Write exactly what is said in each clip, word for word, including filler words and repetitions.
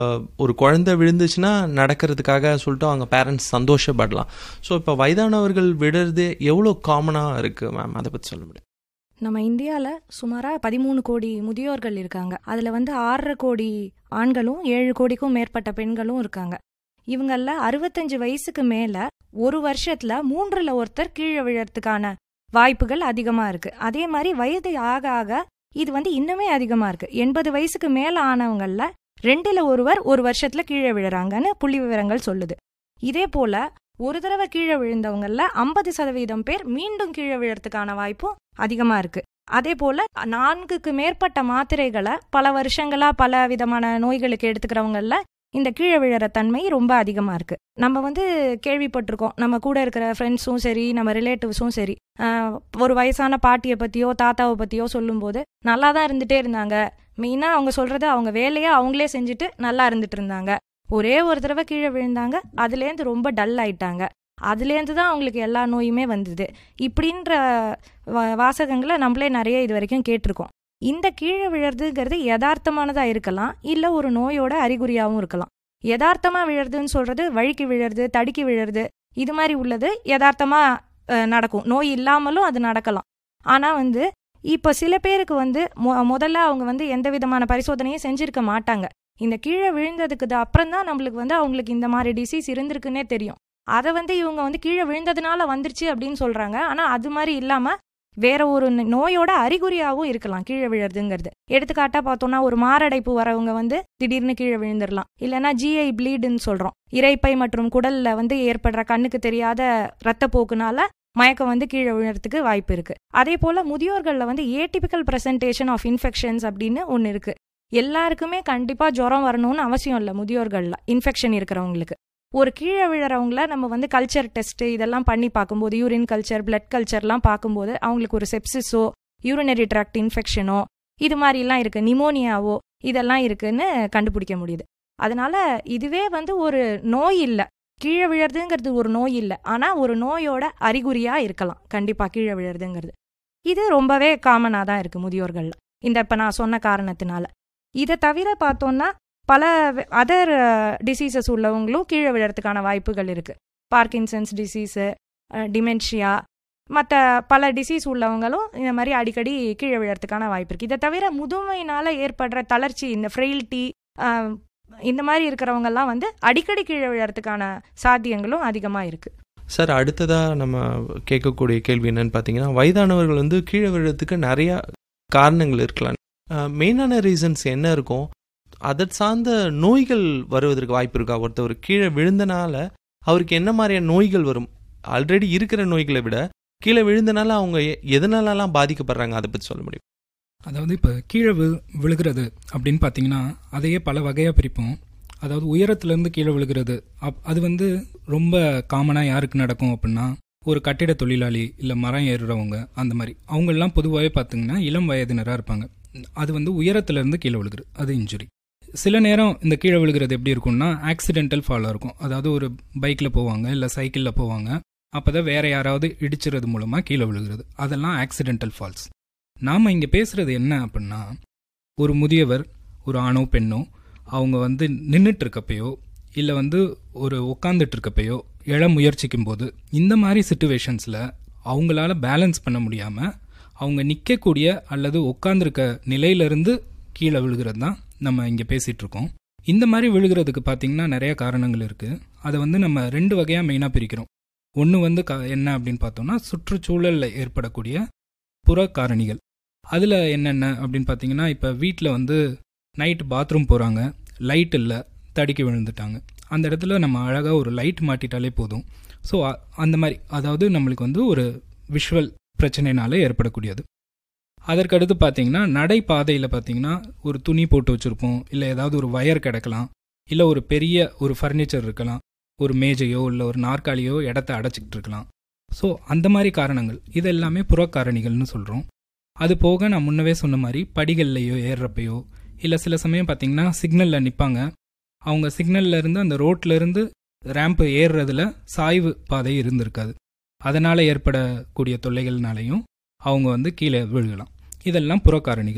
ஒரு குழந்தை விழுந்துச்சுன்னா நடக்கிறதுக்காக சொல்லிட்டு அவங்க பேரண்ட்ஸ் சந்தோஷப்படலாம். ஸோ இப்போ வயதானவர்கள் விடுறது எவ்வளோ காமனாக இருக்குது மேம், அதை பற்றி சொல்ல முடியும்? நம்ம இந்தியாவில் சுமாராக பதிமூணு கோடி முதியோர்கள் இருக்காங்க. அதில் வந்து ஆறரை கோடி ஆண்களும் ஏழு கோடிக்கும் மேற்பட்ட பெண்களும் இருக்காங்க. இவங்கள அறுபத்தஞ்சு வயசுக்கு மேலே ஒரு வருஷத்தில் மூன்றில் ஒருத்தர் கீழே விழறதுக்கான வாய்ப்புகள் அதிகமாக இருக்குது. அதே மாதிரி வயது ஆக ஆக இது வந்து இன்னுமே அதிகமாக இருக்குது. எண்பது வயசுக்கு மேலே ஆனவங்களில் ரெண்டில் ஒருவர் ஒரு வருஷத்தில் கீழே விழுறாங்கன்னு புள்ளி விவரங்கள் சொல்லுது. இதே போல் ஒரு தடவை கீழே விழுந்தவங்கள ஐம்பது சதவீதம் பேர் மீண்டும் கீழே விழறதுக்கான வாய்ப்பும் அதிகமா இருக்கு. அதே போல நான்குக்கு மேற்பட்ட மாத்திரைகளை பல வருஷங்களா பல விதமான நோய்களுக்கு எடுத்துக்கிறவங்கள இந்த கீழே விழற தன்மை ரொம்ப அதிகமா இருக்கு. நம்ம வந்து கேள்விப்பட்டிருக்கோம், நம்ம கூட இருக்கிற ஃப்ரெண்ட்ஸும் சரி நம்ம ரிலேட்டிவ்ஸும் சரி ஒரு வயசான பாட்டியை பத்தியோ தாத்தாவை பத்தியோ சொல்லும் போது நல்லா தான் இருந்துட்டே இருந்தாங்க, மெயினா அவங்க சொல்றது அவங்க வேலையை அவங்களே செஞ்சுட்டு நல்லா இருந்துட்டு இருந்தாங்க, ஒரே ஒரு தடவை கீழே விழுந்தாங்க, அதுலேருந்து ரொம்ப டல் ஆயிட்டாங்க, அதுலேருந்து தான் அவங்களுக்கு எல்லா நோயுமே வந்தது, இப்படின்ற வாசகங்களை நம்மளே நிறைய இது வரைக்கும் கேட்டிருக்கோம். இந்த கீழே விழறதுங்கிறது யதார்த்தமானதா இருக்கலாம், இல்லை ஒரு நோயோட அறிகுறியாகவும் இருக்கலாம். யதார்த்தமா விழறதுன்னு சொல்றது வழுக்கி விழறது, தடுக்கி விழறது, இது மாதிரி உள்ளது யதார்த்தமா நடக்கும். நோய் இல்லாமலும் அது நடக்கலாம். ஆனா வந்து இப்போ சில பேருக்கு வந்து முதல்ல அவங்க வந்து எந்த விதமான பரிசோதனையும் செஞ்சிருக்க மாட்டாங்க. இந்த கீழே விழுந்ததுக்கு அப்புறம் தான் நம்மளுக்கு வந்து அவங்களுக்கு இந்த மாதிரி டிசீஸ் இருந்திருக்குன்னே தெரியும். அதை வந்து இவங்க வந்து கீழே விழுந்ததுனால வந்துருச்சு அப்படின்னு சொல்றாங்க. ஆனா அது மாதிரி இல்லாம வேற ஒரு நோயோட அறிகுறியாகவும் இருக்கலாம் கீழே விழுறதுங்கிறது. எடுத்துக்காட்டா பார்த்தோம்னா ஒரு மாரடைப்பு வரவங்க வந்து திடீர்னு கீழே விழுந்துடலாம். இல்லைன்னா ஜிஐ ப்ளீடுன்னு சொல்றோம், இரைப்பை மற்றும் குடல்ல வந்து ஏற்படுற கண்ணுக்கு தெரியாத ரத்தப்போக்குனால மயக்கம் வந்து கீழே விழுறதுக்கு வாய்ப்பு இருக்கு. அதே போல முதியோர்கள்ல வந்து ஏடிபிக்கல் பிரசன்டேஷன் ஆஃப் இன்ஃபெக்ஷன்ஸ் அப்படின்னு ஒன்னு இருக்கு. எல்லாருக்குமே கண்டிப்பா ஜுரம் வரணும்னு அவசியம் இல்லை. முதியோர்கள்ல இன்ஃபெக்ஷன் இருக்கிறவங்களுக்கு ஒரு கீழே விழறவங்கள நம்ம வந்து கல்ச்சர் டெஸ்ட் இதெல்லாம் பண்ணி பார்க்கும்போது, யூரின் கல்ச்சர் பிளட் கல்ச்சர்லாம் பார்க்கும்போது அவங்களுக்கு ஒரு செப்சிஸோ யூரினரி ட்ராக்ட் இன்ஃபெக்ஷனோ இது மாதிரிலாம் இருக்கு, நிமோனியாவோ இதெல்லாம் இருக்குன்னு கண்டுபிடிக்க முடியுது. அதனால இதுவே வந்து ஒரு நோய் இல்லை, கீழே விழறதுங்கிறது ஒரு நோய் இல்லை, ஆனா ஒரு நோயோட அறிகுறியா இருக்கலாம் கண்டிப்பா கீழே விழறதுங்கிறது. இது ரொம்பவே காமனா தான் இருக்கு முதியோர்கள்ல, இந்த இப்ப நான் சொன்ன காரணத்தினால. இதை தவிர பார்த்தோம்னா பல அதர் டிசீசஸ் உள்ளவங்களும் கீழே விழறதுக்கான வாய்ப்புகள் இருக்கு. பார்க்கின்சன்ஸ் டிசீஸு, டிமென்ஷியா, மற்ற பல டிசீஸ் உள்ளவங்களும் இந்த மாதிரி அடிக்கடி கீழே விழறதுக்கான வாய்ப்பு இருக்கு. இதை தவிர முதுமையினால ஏற்படுற தளர்ச்சி, இந்த ஃப்ரெயில்ட்டி, இந்த மாதிரி இருக்கிறவங்கெல்லாம் வந்து அடிக்கடி கீழே விழறதுக்கான சாத்தியங்களும் அதிகமாக இருக்கு. சார், அடுத்ததாக நம்ம கேட்கக்கூடிய கேள்வி என்னன்னு பார்த்தீங்கன்னா, வயதானவர்கள் வந்து கீழே விழுறதுக்கு நிறையா காரணங்கள் இருக்கலாம். மெயினான ரீசன்ஸ் என்ன இருக்கும்? அதை சார்ந்த நோய்கள் வருவதற்கு வாய்ப்பு இருக்கா? ஒருத்தவர் கீழே விழுந்தனால அவருக்கு என்ன மாதிரியான நோய்கள் வரும்? ஆல்ரெடி இருக்கிற நோய்களை விட கீழே விழுந்தனால அவங்க எதனாலலாம் பாதிக்கப்படுறாங்க, அதை பற்றி சொல்ல முடியும்? அதாவது இப்போ கீழே வி விழுகிறது அப்படின்னு பார்த்தீங்கன்னா அதையே பல வகையாக பிரிப்போம். அதாவது உயரத்துலேருந்து கீழே விழுகிறது அப் அது வந்து ரொம்ப காமனாக யாருக்கு நடக்கும் அப்படின்னா, ஒரு கட்டிட தொழிலாளி இல்லை மரம் ஏறுறவங்க, அந்த மாதிரி அவங்களெலாம் பொதுவாகவே பார்த்தீங்கன்னா இளம் வயதினராக இருப்பாங்க. அது வந்து உயரத்துலேருந்து கீழே விழுகிறது, அது இன்ஜுரி. சில நேரம் இந்த கீழே விழுகிறது எப்படி இருக்கும்னா ஆக்சிடென்டல் ஃபாலாக இருக்கும். அதாவது ஒரு பைக்கில் போவாங்க இல்லை சைக்கிளில் போவாங்க, அப்போ தான் வேற யாராவது இடிச்சுறது மூலமாக கீழே விழுகிறது, அதெல்லாம் ஆக்சிடென்டல் ஃபால்ஸ். நாம் இங்கே பேசுகிறது என்ன அப்படின்னா, ஒரு முதியவர், ஒரு ஆணோ பெண்ணோ, அவங்க வந்து நின்றுட்டு இருக்கப்பையோ இல்லை வந்து ஒரு உட்காந்துட்டு இருக்கப்பையோ எழ முயற்சிக்கும் போது இந்த மாதிரி சிச்சுவேஷன்ஸில் அவங்களால பேலன்ஸ் பண்ண முடியாமல் அவங்க நிற்கக்கூடிய அல்லது உட்காந்துருக்க நிலையிலிருந்து கீழே விழுகிறது தான் நம்ம இங்கே பேசிகிட்டு இருக்கோம். இந்த மாதிரி விழுகிறதுக்கு பார்த்திங்கன்னா நிறைய காரணங்கள் இருக்குது. அதை வந்து நம்ம ரெண்டு வகையாக மெயினாக பிரிக்கிறோம். ஒன்று வந்து க என்ன அப்படின்னு பார்த்தோம்னா சுற்றுச்சூழலில் ஏற்படக்கூடிய புற காரணிகள். அதில் என்னென்ன அப்படின்னு பார்த்தீங்கன்னா, இப்போ வீட்டில் வந்து நைட்டு பாத்ரூம் போகிறாங்க, லைட் இல்லை, தடுக்கி விழுந்துட்டாங்க, அந்த இடத்துல நம்ம அழகாக ஒரு லைட் மாட்டிட்டாலே போதும். ஸோ அந்த மாதிரி, அதாவது நம்மளுக்கு வந்து ஒரு விஷுவல் பிரச்சனைனால ஏற்படக்கூடியது. அதற்கடுத்து பார்த்தீங்கன்னா நடைபாதையில் பார்த்தீங்கன்னா ஒரு துணி போட்டு வச்சுருப்போம், இல்லை ஏதாவது ஒரு வயர் கிடக்கலாம், இல்லை ஒரு பெரிய ஒரு ஃபர்னிச்சர் இருக்கலாம், ஒரு மேஜையோ இல்லை ஒரு நாற்காலியோ இடத்த அடைச்சிக்கிட்டு இருக்கலாம். ஸோ அந்த மாதிரி காரணங்கள் இது எல்லாமே புறக்காரணிகள்னு சொல்கிறோம். அது போக நான் முன்னவே சொன்ன மாதிரி படிகள்லையோ ஏறுறப்பையோ, இல்லை சில சமயம் பார்த்தீங்கன்னா சிக்னலில் நிற்பாங்க, அவங்க சிக்னலில் இருந்து அந்த ரோட்டில் இருந்து ரேம்பு ஏறுறதுல சாய்வு பாதை இருந்திருக்காது, அதனால் ஏற்படக்கூடிய தொல்லைகள்னாலையும் அவங்க வந்து கீழே விழுகலாம். இதெல்லாம் புறக்காரணிகள்.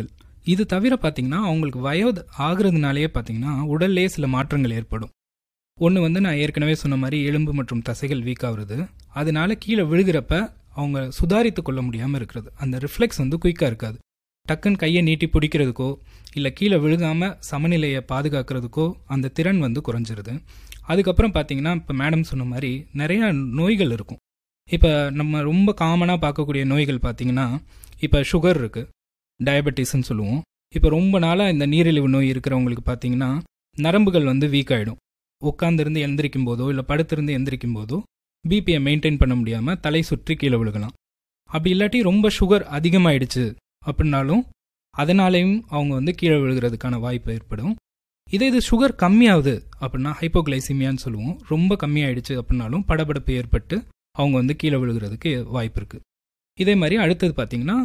இது தவிர பார்த்தீங்கன்னா அவங்களுக்கு வயது ஆகுறதுனாலேயே பார்த்தீங்கன்னா உடல்லே சில மாற்றங்கள் ஏற்படும். ஒன்று வந்து நான் ஏற்கனவே சொன்ன மாதிரி எலும்பு மற்றும் தசைகள் வீக் ஆகுறது, அதனால கீழே விழுகிறப்ப அவங்க சுதாரித்து கொள்ள முடியாமல் இருக்கிறது. அந்த ரிஃப்ளெக்ஸ் வந்து குயிக்காக இருக்காது. டக்குன்னு கையை நீட்டி பிடிக்கிறதுக்கோ இல்லை கீழே விழுகாமல் சமநிலையை பாதுகாக்கிறதுக்கோ அந்த திறன் வந்து குறைஞ்சிருது. அதுக்கப்புறம் பார்த்தீங்கன்னா இப்போ மேடம் சொன்ன மாதிரி நிறையா நோய்கள் இருக்கும். இப்போ நம்ம ரொம்ப காமனாக பார்க்கக்கூடிய நோய்கள் பார்த்தீங்கன்னா இப்போ சுகர் இருக்குது, டயபெட்டிஸ்ன்னு சொல்லுவோம். இப்போ ரொம்ப நாளாக இந்த நீரிழிவு நோய் இருக்கிறவங்களுக்கு பார்த்தீங்கன்னா நரம்புகள் வந்து வீக் ஆகிடும். உட்காந்துருந்து எந்திரிக்கும் போதோ இல்லை படுத்திருந்து எந்திரிக்கும் போதோ பிபியை மெயின்டைன் பண்ண முடியாமல் தலை சுற்றி கீழே விழுகலாம். அப்படி இல்லாட்டி ரொம்ப சுகர் அதிகமாகிடுச்சு அப்படின்னாலும் அதனாலேயும் அவங்க வந்து கீழே விழுகிறதுக்கான வாய்ப்பு ஏற்படும். இதே இது சுகர் கம்மியாகுது அப்படின்னா ஹைப்போகிளைசிமியான்னு சொல்லுவோம். ரொம்ப கம்மியாயிடுச்சு அப்படின்னாலும் படபடப்பு ஏற்பட்டு அவங்க வந்து கீழே விழுகிறதுக்கு வாய்ப்பு இருக்குது. இதே மாதிரி அடுத்தது பார்த்தீங்கன்னா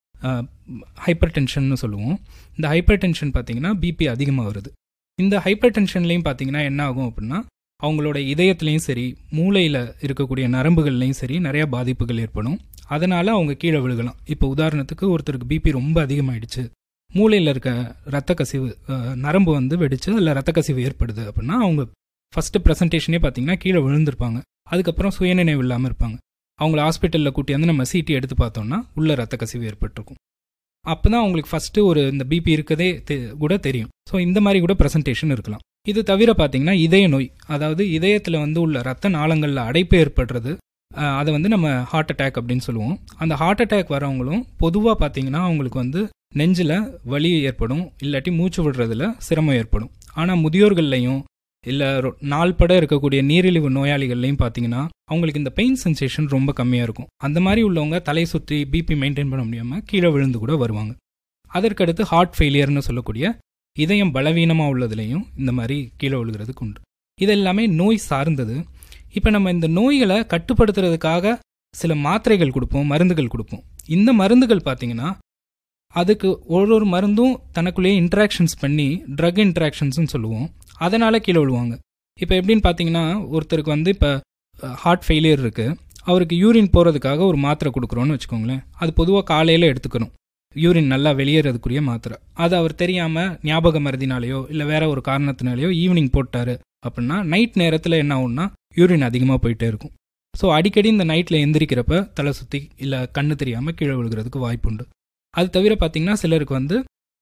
ஹைப்பர் டென்ஷன்னு சொல்லுவோம். இந்த ஹைப்பர் டென்ஷன் பார்த்தீங்கன்னா பிபி அதிகமாக வருது. இந்த ஹைப்பர் டென்ஷன்லையும் பார்த்தீங்கன்னா என்ன ஆகும் அப்படின்னா அவங்களோட இதயத்துலேயும் சரி மூளையில் இருக்கக்கூடிய நரம்புகள்லையும் சரி நிறையா பாதிப்புகள் ஏற்படும். அதனால் அவங்க கீழே விழுகலாம். இப்போ உதாரணத்துக்கு ஒருத்தருக்கு பிபி ரொம்ப அதிகமாகிடுச்சு, மூளையில் இருக்க ரத்த கசிவு நரம்பு வந்து வெடிச்சு அதில் ரத்த கசிவு ஏற்படுது அப்படின்னா அவங்க ஃபஸ்ட்டு ப்ரெசன்டேஷனே பார்த்தீங்கன்னா கீழே விழுந்திருப்பாங்க. அதுக்கப்புறம் சுயநினைவு இல்லாமல் இருப்பாங்க. அவங்கள ஹாஸ்பிட்டலில் கூட்டி வந்து நம்ம சிடி எடுத்து பார்த்தோம்னா உள்ள ரத்த கசிவு ஏற்பட்டிருக்கும். அப்போ தான் அவங்களுக்கு ஃபஸ்ட்டு ஒரு இந்த பிபி இருக்கதே கூட தெரியும். ஸோ இந்த மாதிரி கூட ப்ரெசன்டேஷன் இருக்கலாம். இது தவிர பார்த்தீங்கன்னா இதய நோய், அதாவது இதயத்தில் வந்து உள்ள ரத்த நாளங்களில் அடைப்பு ஏற்படுறது, அதை வந்து நம்ம ஹார்ட் அட்டாக் அப்படின்னு சொல்லுவோம். அந்த ஹார்ட் அட்டாக் வரவங்களும் பொதுவாக பார்த்தீங்கன்னா அவங்களுக்கு வந்து நெஞ்சில் வலி ஏற்படும், இல்லாட்டி மூச்சு விடுறதுல சிரமம் ஏற்படும். ஆனால் முதியோர்கள்லையும் இல்லை நாள்பட இருக்கக்கூடிய நீரிழிவு நோயாளிகள்லையும் பார்த்தீங்கன்னா அவங்களுக்கு இந்த பெயின் சென்சேஷன் ரொம்ப கம்மியாக இருக்கும். அந்த மாதிரி உள்ளவங்க தலை சுற்றி பிபி மெயின்டைன் பண்ண முடியாமல் கீழே விழுந்து கூட வருவாங்க. அதற்கடுத்து ஹார்ட் ஃபெயிலியர்னு சொல்லக்கூடிய இதயம் பலவீனமாக உள்ளதுலேயும் இந்த மாதிரி கீழே விழுகிறதுக்கு உண்டு. இதெல்லாமே நோய் சார்ந்தது. இப்போ நம்ம இந்த நோய்களை கட்டுப்படுத்துறதுக்காக சில மாத்திரைகள் கொடுப்போம், மருந்துகள் கொடுப்போம். இந்த மருந்துகள் பார்த்தீங்கன்னா அதுக்கு ஒரு ஒரு மருந்தும் தனக்குள்ளேயே இன்ட்ராக்ஷன்ஸ் பண்ணி ட்ரக் இன்ட்ராக்ஷன்ஸ்னு சொல்லுவோம். அதனால் கீழே விழுவாங்க. இப்போ எப்படின்னு பார்த்தீங்கன்னா ஒருத்தருக்கு வந்து இப்போ ஹார்ட் ஃபெயிலியர் இருக்குது, அவருக்கு யூரின் போகிறதுக்காக ஒரு மாத்திரை கொடுக்குறோன்னு வச்சுக்கோங்களேன். அது பொதுவாக காலையில் எடுத்துக்கணும், யூரின் நல்லா வெளியேறதுக்குரிய மாத்திரை. அது அவர் தெரியாமல் ஞாபக மருதினாலேயோ இல்லை வேற ஒரு காரணத்தினாலேயோ ஈவினிங் போட்டார் அப்படின்னா நைட் நேரத்தில் என்ன ஆகும்னா யூரின் அதிகமாக போயிட்டே இருக்கும். ஸோ அடிக்கடி இந்த நைட்டில் எந்திரிக்கிறப்ப தலை சுற்றி இல்லை கண்ணு தெரியாமல் கீழே விழுகிறதுக்கு வாய்ப்பு உண்டு. அது தவிர பார்த்தீங்கன்னா சிலருக்கு வந்து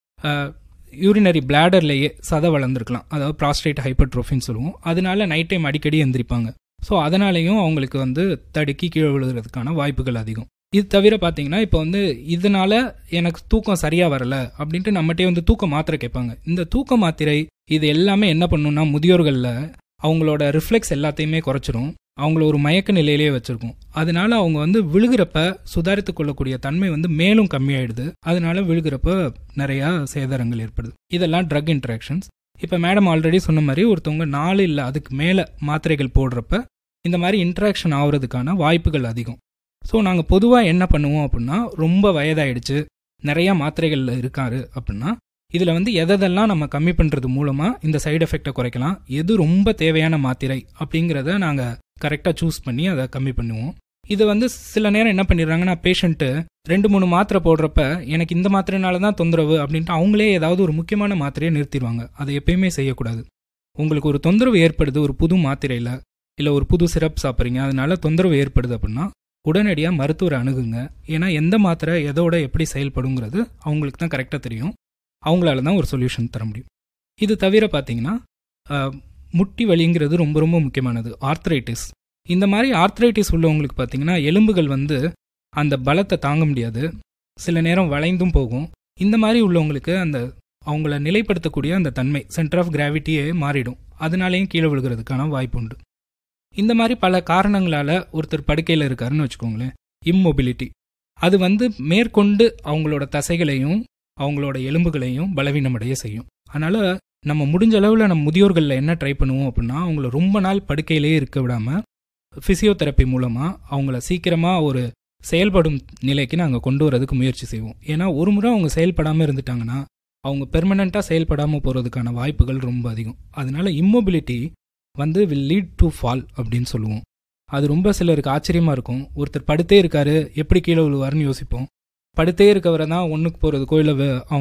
யூரினரி பிளாடர்லேயே சதை வளர்ந்துருக்கலாம், அதாவது ப்ராஸ்டேட் ஹைப்பர்ட்ரோஃபின்னு சொல்லுவோம். அதனால நைட் டைம் அடிக்கடி எந்திரிப்பாங்க. ஸோ அதனாலேயும் அவங்களுக்கு வந்து தடுக்கி கீழே விழுகிறதுக்கான வாய்ப்புகள் அதிகம். இது தவிர பார்த்தீங்கன்னா இப்போ வந்து இதனால எனக்கு தூக்கம் சரியாக வரலை அப்படின்ட்டு நம்மகிட்டே வந்து தூக்க மாத்திரை கேட்பாங்க. இந்த தூக்க மாத்திரை இது எல்லாமே என்ன பண்ணுன்னா முதியோர்களில் அவங்களோட ரிஃப்ளெக்ஸ் எல்லாத்தையுமே குறைச்சிரும், அவங்கள ஒரு மயக்க நிலையிலேயே வச்சிருக்கும். அதனால அவங்க வந்து விழுகிறப்ப சுதாரித்து கொள்ளக்கூடிய தன்மை வந்து மேலும் கம்மியாயிடுது. அதனால விழுகிறப்ப நிறையா சேதாரங்கள் ஏற்படுது. இதெல்லாம் ட்ரக் இன்ட்ராக்ஷன்ஸ். இப்போ மேடம் ஆல்ரெடி சொன்ன மாதிரி ஒருத்தவங்க நாலு இல்லை அதுக்கு மேலே மாத்திரைகள் போடுறப்ப இந்த மாதிரி இன்ட்ராக்ஷன் ஆகுறதுக்கான வாய்ப்புகள் அதிகம். ஸோ நாங்கள் பொதுவாக என்ன பண்ணுவோம் அப்படின்னா ரொம்ப வயதாயிடுச்சு நிறையா மாத்திரைகள் இருக்காரு அப்படின்னா இதில் வந்து எதெல்லாம் நம்ம கம்மி பண்ணுறது மூலமாக இந்த சைடு எஃபெக்டை குறைக்கலாம், எது ரொம்ப தேவையான மாத்திரை அப்படிங்கிறத நாங்கள் கரெக்டாக சூஸ் பண்ணி அதை கம்மி பண்ணுவோம். இது வந்து சில நேரம் என்ன பண்ணிடுறாங்கன்னா பேஷண்ட்டு ரெண்டு மூணு மாத்திரை போடுறப்ப எனக்கு இந்த மாத்திரைனால தான் தொந்தரவு அப்படின்ட்டு அவங்களே ஏதாவது ஒரு முக்கியமான மாத்திரையை நிறுத்திடுவாங்க. அதை எப்பயுமே செய்யக்கூடாது. உங்களுக்கு ஒரு தொந்தரவு ஏற்படுது ஒரு புது மாத்திரையில் இல்லை ஒரு புது சிரப் சாப்பிட்றீங்க, அதனால தொந்தரவு ஏற்படுது அப்படின்னா உடனடியாக மருத்துவரை அணுகுங்க. ஏன்னா எந்த மாத்திரை எதோட எப்படி செயல்படுங்கிறது அவங்களுக்கு தான் கரெக்டாக தெரியும். அவங்களால தான் ஒரு சொல்யூஷன் தர முடியும். இது தவிர பார்த்தீங்கன்னா முட்டி வலிங்கிறது ரொம்ப ரொம்ப முக்கியமானது. ஆர்த்ரைட்டிஸ், இந்த மாதிரி ஆர்த்ரைட்டிஸ் உள்ளவங்களுக்கு பார்த்தீங்கன்னா எலும்புகள் வந்து அந்த பலத்தை தாங்க முடியாது, சில நேரம் வளைந்தும் போகும். இந்த மாதிரி உள்ளவங்களுக்கு அந்த அவங்கள நிலைப்படுத்தக்கூடிய அந்த தன்மை சென்டர் ஆஃப் கிராவிட்டியே மாறிடும். அதனாலேயும் கீழே விழுகிறதுக்கான வாய்ப்பு உண்டு. இந்த மாதிரி பல காரணங்களால் ஒருத்தர் படுக்கையில் இருக்காருன்னு வச்சுக்கோங்களேன், இம்மொபிலிட்டி, அது வந்து மேற்கொண்டு அவங்களோட தசைகளையும் அவங்களோட எலும்புகளையும் பலவீனமடைய செய்யும். அதனால் நம்ம முடிஞ்ச அளவில் நம்ம முதியோர்களில் என்ன ட்ரை பண்ணுவோம் அப்படின்னா அவங்கள ரொம்ப நாள் படுக்கையிலே இருக்க விடாமல் ஃபிசியோதெரப்பி மூலமாக அவங்கள சீக்கிரமாக ஒரு செயல்படும் நிலைக்கு நாங்கள் கொண்டு வரதுக்கு முயற்சி செய்வோம். ஏன்னா ஒரு முறை அவங்க செயல்படாமல் இருந்துட்டாங்கன்னா அவங்க பெர்மனண்ட்டாக செயல்படாமல் போகிறதுக்கான வாய்ப்புகள் ரொம்ப அதிகம். அதனால இம்மொபிலிட்டி வந்து வில் லீட் டு ஃபால் அப்படின்னு சொல்லுவோம். அது ரொம்ப சிலருக்கு ஆச்சரியமாக இருக்கும். ஒருத்தர் படுத்தே இருக்காரு எப்படி கீழே விழுவாருன்னு யோசிப்போம். படுத்தே இருக்கவரை தான் ஒன்றுக்கு போகிறதுக்கோ இல்லை அவங்க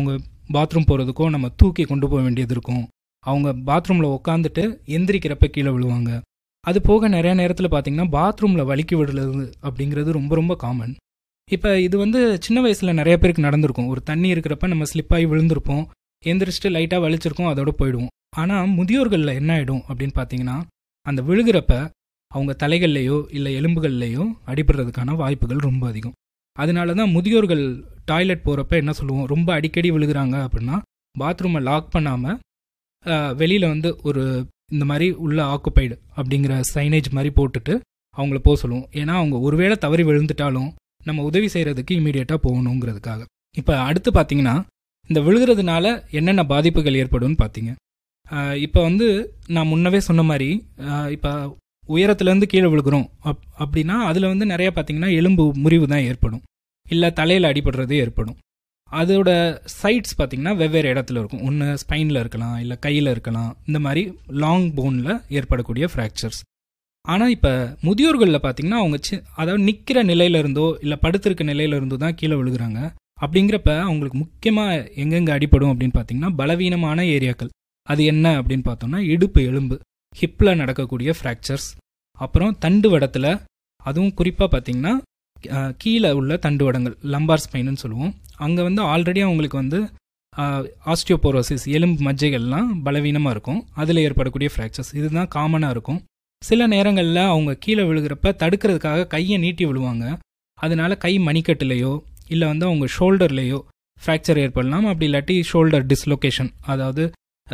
பாத்ரூம் போகிறதுக்கோ நம்ம தூக்கி கொண்டு போக வேண்டியது இருக்கும். அவங்க பாத்ரூமில் உட்காந்துட்டு எந்திரிக்கிறப்ப கீழே விழுவாங்க. அது போக நிறைய நேரத்தில் பார்த்தீங்கன்னா பாத்ரூமில் வலிக்கி விடுறது அப்படிங்கிறது ரொம்ப ரொம்ப காமன். இப்போ இது வந்து சின்ன வயசில் நிறைய பேருக்கு நடந்திருக்கும். ஒரு தண்ணி இருக்கிறப்ப நம்ம ஸ்லிப்பாகி விழுந்திருப்போம், எந்திரிச்சிட்டு லைட்டாக வலிச்சிருக்கோம், அதோட போயிடுவோம். ஆனால் முதியோர்களில் என்ன ஆகிடும் அப்படின்னு பார்த்தீங்கன்னா, அந்த விழுகிறப்ப அவங்க தலைகள்லையோ இல்லை எலும்புகள்லையோ அடிபடுறதுக்கான வாய்ப்புகள் ரொம்ப அதிகம். அதனால தான் முதியோர்கள் டாய்லெட் போகிறப்ப என்ன சொல்லுவோம், ரொம்ப அடிக்கடி விழுகிறாங்க அப்படின்னா பாத்ரூமை லாக் பண்ணாமல் வெளியில் வந்து ஒரு இந்த மாதிரி உள்ள ஆக்குப்பைடு அப்படிங்கிற சைனேஜ் மாதிரி போட்டுட்டு அவங்கள போக சொல்லுவோம். ஏன்னா அவங்க ஒருவேளை தவறி விழுந்துட்டாலும் நம்ம உதவி செய்கிறதுக்கு இமீடியட்டாக போகணுங்கிறதுக்காக. இப்போ அடுத்து பார்த்தீங்கன்னா, இந்த விழுகிறதுனால என்னென்ன பாதிப்புகள் ஏற்படும்னு பார்த்தீங்க. இப்போ வந்து நான் முன்னவே சொன்ன மாதிரி இப்போ உயரத்துலேருந்து கீழே விழுகிறோம் அப் அப்படின்னா அதில் வந்து நிறைய பார்த்தீங்கன்னா எலும்பு முறிவு தான் ஏற்படும், இல்லை தலையில் அடிபடுறது ஏற்படும். அதோட சைட்ஸ் பார்த்தீங்கன்னா வெவ்வேறு இடத்துல இருக்கும். ஒன்று ஸ்பைனில் இருக்கலாம், இல்லை கையில் இருக்கலாம். இந்த மாதிரி லாங் போனில் ஏற்படக்கூடிய ஃப்ராக்சர்ஸ். ஆனால் இப்போ முதியோர்களில் பார்த்தீங்கன்னா அவங்க சி அதாவது நிற்கிற நிலையிலிருந்தோ இல்லை படுத்திருக்க நிலையிலிருந்தோ தான் கீழே விழுகிறாங்க. அப்படிங்கிறப்ப அவங்களுக்கு முக்கியமாக எங்கெங்கே அடிப்படும் அப்படின்னு பார்த்தீங்கன்னா பலவீனமான ஏரியாக்கள். அது என்ன அப்படின்னு பார்த்தோம்னா இடுப்பு எலும்பு, ஹிப்பில் நடக்கக்கூடிய ஃப்ராக்சர்ஸ், அப்புறம் தண்டு வடத்தில், அதுவும் குறிப்பாக பார்த்தீங்கன்னா கீழே உள்ள தண்டு வடங்கள் லம்பார் ஸ்பைனுன்னு சொல்லுவோம். அங்கே வந்து ஆல்ரெடி அவங்களுக்கு வந்து ஆஸ்டியோபோரோசிஸ் எலும்பு மஜ்ஜைகள்லாம் பலவீனமாக இருக்கும், அதில் ஏற்படக்கூடிய ஃப்ராக்சர்ஸ் இதுதான் காமனாக இருக்கும். சில நேரங்களில் அவங்க கீழே விழுகிறப்ப தடுக்கிறதுக்காக கையை நீட்டி விழுவாங்க. அதனால கை மணிக்கட்டுலேயோ இல்லை வந்து அவங்க ஷோல்டர்லேயோ ஃப்ராக்சர் ஏற்படலாம். அப்படி இல்லாட்டி ஷோல்டர் டிஸ்லொகேஷன், அதாவது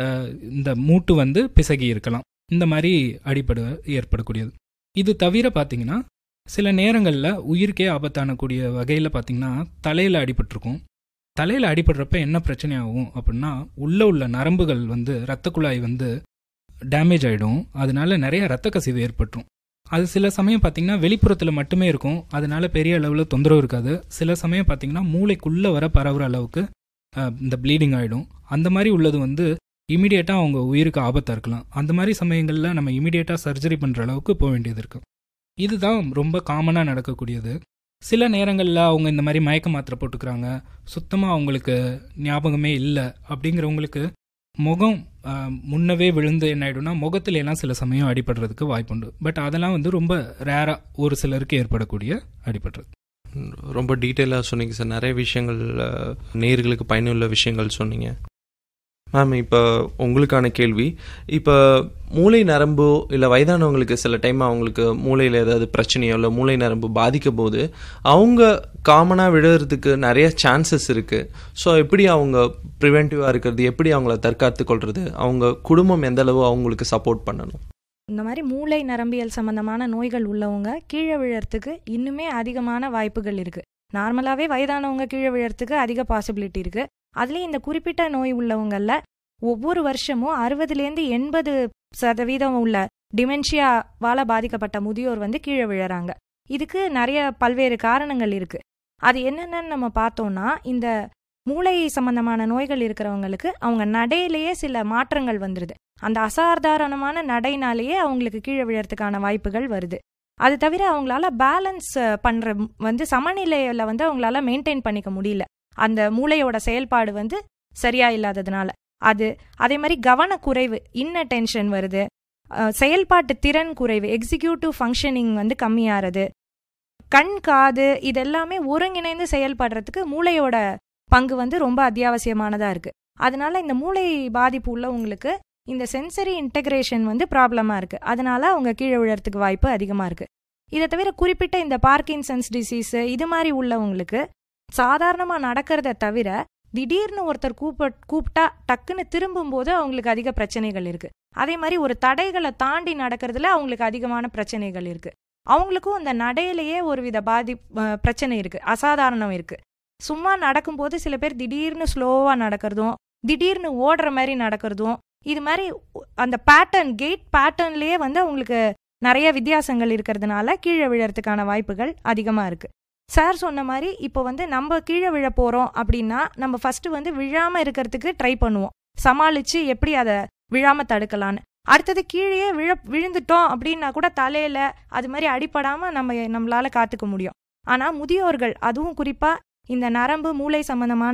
இந்த மூட்டு வந்து பிசகி இருக்கலாம். இந்த மாதிரி அடிப்படை ஏற்படக்கூடியது. இது தவிர பார்த்தீங்கன்னா சில நேரங்களில் உயிருக்கே ஆபத்தானக்கூடிய வகையில் பார்த்தீங்கன்னா தலையில் அடிபட்டிருக்கும். தலையில் அடிபடுறப்ப என்ன பிரச்சனை ஆகும் அப்படின்னா, உள்ளே உள்ள நரம்புகள் வந்து இரத்த குழாய் வந்து டேமேஜ் ஆகிடும். அதனால நிறைய இரத்த கசிவு ஏற்பட்டுரும். அது சில சமயம் பார்த்தீங்கன்னா வெளிப்புறத்தில் மட்டுமே இருக்கும், அதனால பெரிய அளவில் தொந்தரவு இருக்காது. சில சமயம் பார்த்தீங்கன்னா மூளைக்குள்ளே வர பரவுற அளவுக்கு இந்த ப்ளீடிங் ஆகிடும். அந்த மாதிரி உள்ளது வந்து இமீடியட்டாக அவங்க உயிருக்கு ஆபத்தாக இருக்கலாம். அந்த மாதிரி சமயங்களில் நம்ம இமீடியட்டாக சர்ஜரி பண்ணுற அளவுக்கு போக வேண்டியது இருக்குது. இதுதான் ரொம்ப காமனாக நடக்கக்கூடியது. சில நேரங்களில் அவங்க இந்த மாதிரி மயக்க மாத்திரை போட்டுக்கிறாங்க, சுத்தமாக அவங்களுக்கு ஞாபகமே இல்லை அப்படிங்கிறவங்களுக்கு முகம் முன்னவே விழுந்து என்ன ஆகிடும்னா முகத்துல எல்லாம் சில சமயம் அடிபடுறதுக்கு வாய்ப்புண்டு. பட் அதெல்லாம் வந்து ரொம்ப ரேராக ஒரு சிலருக்கு ஏற்படக்கூடிய அடிபடுறது. ரொம்ப டீட்டெயிலாக சொன்னீங்க சார். நிறைய விஷயங்கள் நேயர்களுக்கு பயனுள்ள விஷயங்கள் சொன்னீங்க. மேம், இப்போ உங்களுக்கான கேள்வி. இப்போ மூளை நரம்பு இல்லை வயதானவங்களுக்கு சில டைம் அவங்களுக்கு மூளையில் ஏதாவது பிரச்சனையோ இல்லை மூளை நரம்பு பாதிக்கும் போது அவங்க காமனாக விழுறதுக்கு நிறைய சான்சஸ் இருக்குது. ஸோ எப்படி அவங்க ப்ரிவென்டிவாக இருக்கிறது, எப்படி அவங்கள தற்காத்து கொள்வது, அவங்க குடும்பம் எந்த அளவு அவங்களுக்கு சப்போர்ட் பண்ணணும்? இந்த மாதிரி மூளை நரம்பியல் சம்பந்தமான நோய்கள் உள்ளவங்க கீழே விழறதுக்கு இன்னுமே அதிகமான வாய்ப்புகள் இருக்குது. நார்மலாகவே வயதானவங்க கீழே விழறதுக்கு அதிக பாசிபிலிட்டி இருக்குது. அதுலேயும் இந்த குறிப்பிட்ட நோய் உள்ளவங்கள ஒவ்வொரு வருஷமும் அறுபதுலேருந்து எண்பது சதவீதம் உள்ள டிமென்ஷியாவால் பாதிக்கப்பட்ட முதியோர் வந்து கீழே விழறாங்க. இதுக்கு நிறைய பல்வேறு காரணங்கள் இருக்குது. அது என்னென்னு நம்ம பார்த்தோம்னா, இந்த மூளை சம்பந்தமான நோய்கள் இருக்கிறவங்களுக்கு அவங்க நடையிலேயே சில மாற்றங்கள் வந்துடுது. அந்த அசாதாரணமான நடைனாலேயே அவங்களுக்கு கீழே விழறதுக்கான வாய்ப்புகள் வருது. அது தவிர அவங்களால பேலன்ஸ் பண்ணுற வந்து சமநிலையில் வந்து அவங்களால மெயின்டைன் பண்ணிக்க முடியல. அந்த மூளையோட செயல்பாடு வந்து சரியா இல்லாததுனால அது. அதே மாதிரி கவனக்குறைவு, இன்னட்டென்ஷன் வருது, செயல்பாட்டு திறன் குறைவு, எக்ஸிக்யூட்டிவ் ஃபங்க்ஷனிங் வந்து கம்மியாகிறது, கண் காது இதெல்லாமே ஒருங்கிணைந்து செயல்படுறதுக்கு மூளையோட பங்கு வந்து ரொம்ப அத்தியாவசியமானதாக இருக்குது. அதனால இந்த மூளை பாதிப்பு உள்ளவங்களுக்கு இந்த சென்சரி இன்டெகிரேஷன் வந்து ப்ராப்ளமாக இருக்குது. அதனால அவங்க கீழே விழறதுக்கு வாய்ப்பு அதிகமாக இருக்குது. இதை தவிர குறிப்பிட்ட இந்த பார்க்கின்சன்ஸ் டிசீஸு இது மாதிரி உள்ளவங்களுக்கு சாதாரணமாக நடக்கிறத தவிர திடீர்னு ஒருத்தர் கூப்ப கூப்பிட்டா டக்குன்னு திரும்பும்போது அவங்களுக்கு அதிக பிரச்சனைகள் இருக்குது. அதே மாதிரி ஒரு தடைகளை தாண்டி நடக்கிறதுல அவங்களுக்கு அதிகமான பிரச்சனைகள் இருக்குது. அவங்களுக்கும் அந்த நடையிலேயே ஒரு வித பாதி பிரச்சனை இருக்குது, அசாதாரணம் இருக்குது. சும்மா நடக்கும்போது சில பேர் திடீர்னு ஸ்லோவாக நடக்கிறதும் திடீர்னு ஓடுற மாதிரி நடக்கிறதும், இது மாதிரி அந்த பேட்டர்ன் கெயிட் பேட்டர்ன்லேயே வந்து அவங்களுக்கு நிறைய வித்தியாசங்கள் இருக்கிறதுனால கீழே விழறதுக்கான வாய்ப்புகள் அதிகமாக இருக்குது. சார் சொன்ன மாதிரி இப்போ வந்து நம்ம கீழே விழ போகிறோம் அப்படின்னா நம்ம ஃபஸ்ட்டு வந்து விழாமல் இருக்கிறதுக்கு ட்ரை பண்ணுவோம், சமாளித்து எப்படி அதை விழாமல் தடுக்கலான்னு. அடுத்தது கீழே விழ விழுந்துட்டோம் அப்படின்னா கூட தலையில் அது மாதிரி அடிப்படாமல் நம்ம நம்மளால் காத்துக்க முடியும். ஆனால் முதியோர்கள், அதுவும் குறிப்பாக இந்த நரம்பு மூளை சம்பந்தமான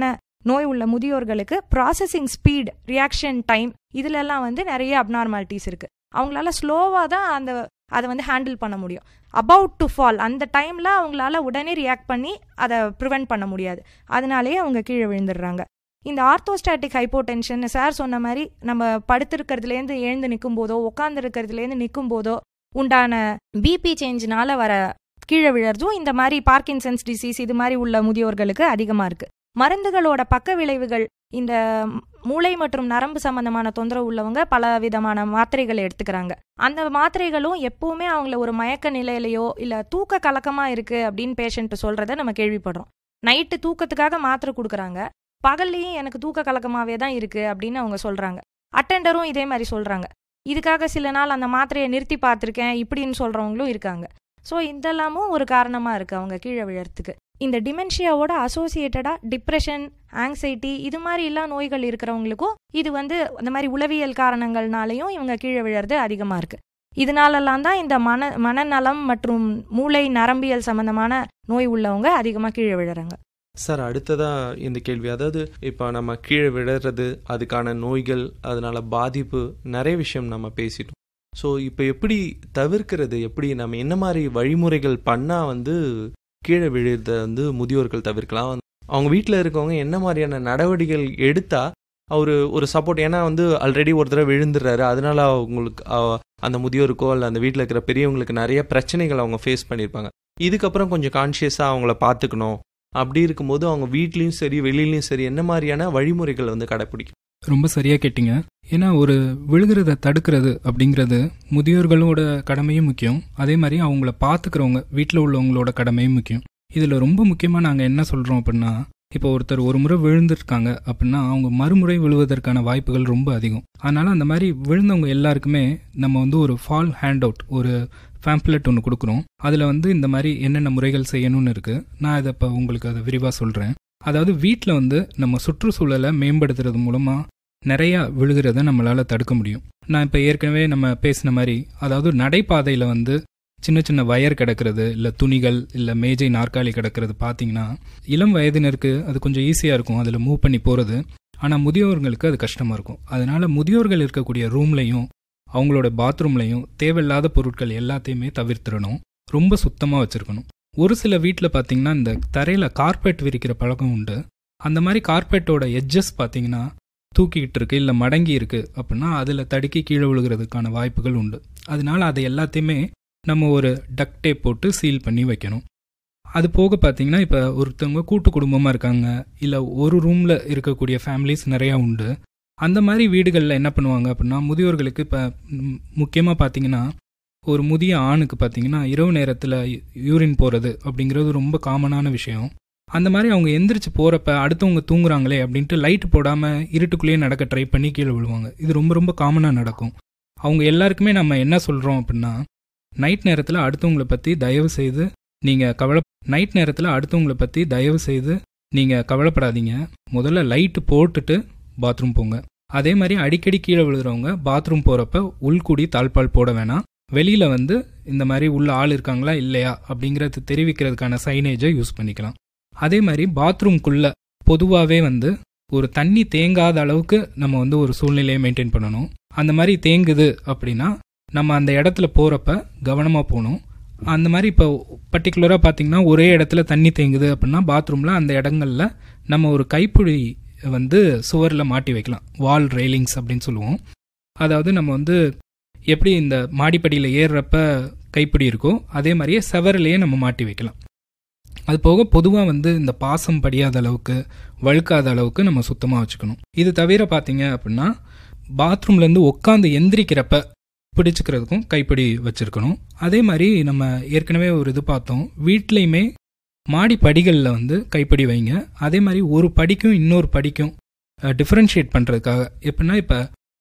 நோய் உள்ள முதியோர்களுக்கு ப்ராசஸிங் ஸ்பீட், ரியாக்ஷன் டைம், இதுலெல்லாம் வந்து நிறைய அப்நார்மாலிட்டிஸ் இருக்குது. அவங்களால ஸ்லோவாக தான் அந்த அதை வந்து ஹேண்டில் பண்ண முடியும். அபவுட் டு ஃபால் அந்த டைமில் அவங்களால உடனே ரியாக்ட் பண்ணி அதை ப்ரிவெண்ட் பண்ண முடியாது. அதனாலேயே அவங்க கீழே விழுந்துடுறாங்க. இந்த ஆர்த்தோஸ்டாட்டிக் ஹைப்போடென்ஷன் சார் சொன்ன மாதிரி நம்ம படுத்திருக்கிறதுலேருந்து எழுந்து நிற்கும் போதோ உட்காந்துருக்கிறதுலேருந்து நிற்கும் போதோ உண்டான பிபி சேஞ்சினால வர கீழே விழறதும் இந்த மாதிரி பார்க்கின்சன்ஸ் டிசீஸ் இது மாதிரி உள்ள முதியோர்களுக்கு அதிகமாக இருக்குது. மருந்துகளோட பக்க விளைவுகள், இந்த மூளை மற்றும் நரம்பு சம்பந்தமான தொந்தரவு உள்ளவங்க பல விதமான மாத்திரைகள் எடுத்துக்கிறாங்க. அந்த மாத்திரைகளும் எப்பவுமே அவங்கள ஒரு மயக்க நிலையிலையோ இல்லை தூக்க கலக்கமாக இருக்குது அப்படின்னு பேஷண்ட் சொல்கிறத நம்ம கேள்விப்படுறோம். நைட்டு தூக்கத்துக்காக மாத்திரை கொடுக்குறாங்க, பகல்லையும் எனக்கு தூக்க கலக்கமாகவே தான் இருக்குது அப்படின்னு அவங்க சொல்கிறாங்க. அட்டெண்டரும் இதே மாதிரி சொல்கிறாங்க. இதுக்காக சில நாள் அந்த மாத்திரையை நிறுத்தி பார்த்துருக்கேன் இப்படின்னு சொல்கிறவங்களும் இருக்காங்க. ஸோ இதெல்லாமும் ஒரு காரணமாக இருக்குது அவங்க கீழே விழறதுக்கு. இந்த டிமென்ஷியாவோட அசோசியேட்டடாக டிப்ரெஷன், ஆங்ஸைட்டி இது மாதிரி எல்லா நோய்கள் இருக்கிறவங்களுக்கும் இது வந்து அந்த மாதிரி உளவியல் காரணங்கள்னாலையும் இவங்க கீழே விழறது அதிகமாக இருக்குது. இதனாலலாம் தான் இந்த மன மனநலம் மற்றும் மூளை நரம்பியல் சம்பந்தமான நோய் உள்ளவங்க அதிகமாக கீழே விழுறாங்க. சார், அடுத்ததாக இந்த கேள்வி, அதாவது இப்போ நம்ம கீழே விழுறது, அதுக்கான நோய்கள், அதனால பாதிப்பு, நிறைய விஷயம் நம்ம பேசிட்டோம். ஸோ இப்போ எப்படி தவிர்க்கிறது, எப்படி நம்ம என்ன மாதிரி வழிமுறைகள் பண்ணால் வந்து கீழே விழுறத வந்து முதியோர்கள் தவிர்க்கலாம்? அவங்க வீட்டில் இருக்கவங்க என்ன மாதிரியான நடவடிக்கைகள் எடுத்தால் அவர் ஒரு சப்போர்ட், ஏன்னா வந்து ஆல்ரெடி ஒரு தடவை விழுந்துடுறாரு, அதனால அவங்களுக்கு அந்த முதியோருக்கோ இல்லை அந்த வீட்டில் இருக்கிற பெரியவங்களுக்கு நிறைய பிரச்சனைகள் அவங்க ஃபேஸ் பண்ணியிருப்பாங்க. இதுக்கப்புறம் கொஞ்சம் கான்ஷியஸாக அவங்கள பார்த்துக்கணும். அப்படி இருக்கும்போது அவங்க வீட்லேயும் சரி வெளியிலையும் சரி என்ன மாதிரியான வழிமுறைகள் வந்து கடைப்பிடிக்கும்? ரொம்ப சரியாக கேட்டிங்க. ஏன்னா ஒரு விழுகிறத தடுக்கிறது அப்படிங்கிறது முதியோர்களோட கடமையும் முக்கியம், அதே மாதிரி அவங்கள பார்த்துக்கிறவங்க வீட்டில் உள்ளவங்களோட கடமையும் முக்கியம். இதில் ரொம்ப முக்கியமாக நாங்கள் என்ன சொல்கிறோம் அப்படின்னா, இப்போ ஒருத்தர் ஒரு முறை விழுந்திருக்காங்க அப்படின்னா அவங்க மறுமுறை விழுவதற்கான வாய்ப்புகள் ரொம்ப அதிகம். அதனால் அந்த மாதிரி விழுந்தவங்க எல்லாருக்குமே நம்ம வந்து ஒரு ஃபால் ஹேண்ட் அவுட், ஒரு பேம்ப்ளெட் ஒன்று கொடுக்குறோம். அதில் வந்து இந்த மாதிரி என்னென்ன முறைகள் செய்யணும்னு இருக்குது. நான் இதை இப்போ உங்களுக்கு அதை விரிவாக சொல்கிறேன். அதாவது வீட்டில் வந்து நம்ம சுற்றுச்சூழலை மேம்படுத்துறது மூலமாக நிறையா விழுகிறத நம்மளால் தடுக்க முடியும். நான் இப்போ ஏற்கனவே நம்ம பேசின மாதிரி, அதாவது நடைபாதையில் வந்து சின்ன சின்ன வயர் கிடக்கிறது, இல்லை துணிகள், இல்லை மேஜை நாற்காலி கிடக்கிறது பார்த்தீங்கன்னா இளம் வயதினருக்கு அது கொஞ்சம் ஈஸியாக இருக்கும் அதில் மூவ் பண்ணி போகிறது. ஆனால் முதியோர்களுக்கு அது கஷ்டமாக இருக்கும். அதனால் முதியோர்கள் இருக்கக்கூடிய ரூம்லையும் அவங்களோட பாத்ரூம்லையும் தேவையில்லாத பொருட்கள் எல்லாத்தையுமே தவிர்த்திடணும், ரொம்ப சுத்தமாக வச்சுருக்கணும். ஒரு சில வீட்டில் பார்த்தீங்கன்னா இந்த தரையில் கார்பெட் விரிக்கிற பழக்கம் உண்டு. அந்த மாதிரி கார்பெட்டோட எட்ஜஸ் பார்த்தீங்கன்னா தூக்கிக்கிட்டு இருக்கு இல்லை மடங்கி இருக்கு அப்படின்னா அதில் தடுக்கி கீழே விழுகிறதுக்கான வாய்ப்புகள் உண்டு. அதனால அதை எல்லாத்தையுமே நம்ம ஒரு டக்ட் டேப் போட்டு சீல் பண்ணி வைக்கணும். அது போக பார்த்தீங்கன்னா இப்போ ஒருத்தவங்க கூட்டு குடும்பமாக இருக்காங்க, இல்லை ஒரு ரூமில் இருக்கக்கூடிய ஃபேமிலிஸ் நிறையா உண்டு. அந்த மாதிரி வீடுகளில் என்ன பண்ணுவாங்க அப்படின்னா முதியோர்களுக்கு இப்போ முக்கியமாக பார்த்தீங்கன்னா ஒரு முதிய ஆணுக்கு பார்த்தீங்கன்னா இரவு நேரத்தில் யூரின் போகிறது அப்படிங்கிறது ரொம்ப காமனான விஷயம். அந்த மாதிரி அவங்க எந்திரிச்சு போகிறப்ப அடுத்தவங்க தூங்குறாங்களே அப்படின்ட்டு லைட் போடாமல் இருட்டுக்குள்ளேயே நடக்க ட்ரை பண்ணி கீழே விழுவாங்க. இது ரொம்ப ரொம்ப காமனாக நடக்கும். அவங்க எல்லாருக்குமே நம்ம என்ன சொல்கிறோம் அப்படின்னா, நைட் நேரத்தில் அடுத்தவங்களை பற்றி தயவு செய்து நீங்கள் கவலை நைட் நேரத்தில் அடுத்தவங்களை பற்றி தயவு செய்து நீங்கள் கவலைப்படாதீங்க. முதல்ல லைட்டு போட்டுட்டு பாத்ரூம் போங்க. அதே மாதிரி அடிக்கடி கீழே விழுகிறவங்க பாத்ரூம் போகிறப்ப உள்கூடி தாழ்பால் போட வேணாம். வெளியில் வந்து இந்த மாதிரி உள்ள ஆள் இருக்காங்களா இல்லையா அப்படிங்கிறது தெரிவிக்கிறதுக்கான சைனேஜை யூஸ் பண்ணிக்கலாம். அதே மாதிரி பாத்ரூம்குள்ளே பொதுவாகவே வந்து ஒரு தண்ணி தேங்காத அளவுக்கு நம்ம வந்து ஒரு சூழ்நிலையை மெயின்டைன் பண்ணணும். அந்த மாதிரி தேங்குது அப்படின்னா நம்ம அந்த இடத்துல போகிறப்ப கவனமாக போகணும். அந்த மாதிரி இப்போ பர்டிகுலராக பார்த்தீங்கன்னா ஒரே இடத்துல தண்ணி தேங்குது அப்படின்னா பாத்ரூமில் அந்த இடங்களில் நம்ம ஒரு கைப்பிடி வந்து சுவரில் மாட்டி வைக்கலாம். வால் ரெயிலிங்ஸ் அப்படின்னு சொல்லுவோம். அதாவது நம்ம வந்து எப்படி இந்த மாடிப்படியில் ஏறுறப்ப கைப்பிடி இருக்கோ அதே மாதிரியே செவரிலேயே நம்ம மாட்டி வைக்கலாம். அது போக பொதுவாக வந்து இந்த பாசம் படியாத அளவுக்கு வழுக்காத அளவுக்கு நம்ம சுத்தமாக வச்சுக்கணும். இது தவிர பார்த்தீங்க அப்படின்னா பாத்ரூம்லேருந்து உட்காந்து எந்திரிக்கிறப்ப பிடிச்சிக்கிறதுக்கும் கைப்பிடி வச்சுருக்கணும். அதே மாதிரி நம்ம ஏற்கனவே ஒரு இது பார்த்தோம், வீட்லேயுமே மாடி படிகளில் வந்து கைப்பிடி வைங்க. அதே மாதிரி ஒரு படிக்கும் இன்னொரு படிக்கும் டிஃப்ரென்ஷியேட் பண்ணுறதுக்காக எப்படின்னா இப்போ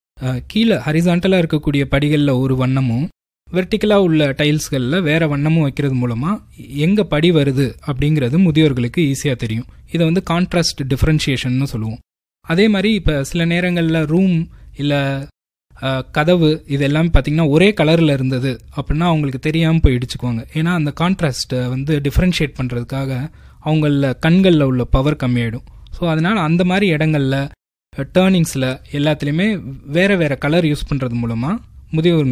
கீழே ஹரிசாண்டலாக இருக்கக்கூடிய படிகளில் ஒரு வண்ணமும் வெர்டிக்கலாக உள்ள டைல்ஸ்களில் வேறு வண்ணமும் வைக்கிறது மூலமாக எங்கே படி வருது அப்படிங்கிறது முதியோர்களுக்கு ஈஸியாக தெரியும். இதை வந்து கான்ட்ராஸ்ட் டிஃப்ரென்ஷியேஷன்னு சொல்லுவோம். அதே மாதிரி இப்போ சில நேரங்களில் ரூம் இல்லை கதவு இதெல்லாம் பார்த்திங்கன்னா ஒரே கலரில் இருந்தது அப்படின்னா அவங்களுக்கு தெரியாமல் போய் இடிச்சுக்குவாங்க. ஏன்னா அந்த கான்ட்ராஸ்ட்டை வந்து டிஃப்ரென்ஷியேட் பண்ணுறதுக்காக அவங்கள கண்களில் உள்ள பவர் கம்மியாயிடும். ஸோ அதனால் அந்த மாதிரி இடங்களில் டேர்னிங்ஸில் எல்லாத்துலேயுமே வேறு வேறு கலர் யூஸ் பண்ணுறது மூலமாக முதியோர்